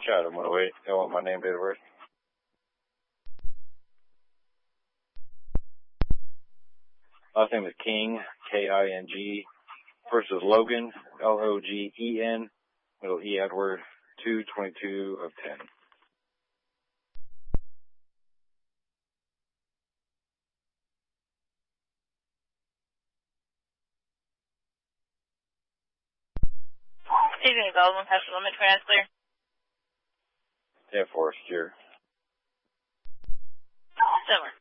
Chatham 108. I want my name, date of birth. Last name is King, K-I-N-G. First is Logan, L-O-G-E-N. Middle E. Edward, 2/22 of 10. Stephen Goldman, past the limit, train clear. 10-4, secure. Similar.